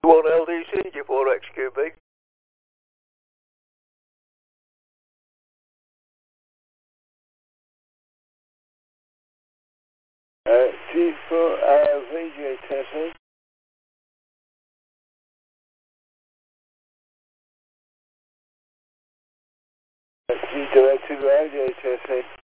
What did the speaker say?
What LDC is you for, XQB? G4 VJ testing. G directed radio testing.